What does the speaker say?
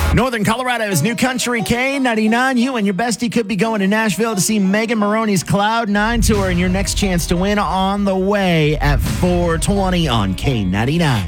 Northern Colorado's New Country K99. You and your bestie could be going to Nashville to see Megan Maroney's Cloud 9 tour, and your next chance to win on the way at 4:20 on K99.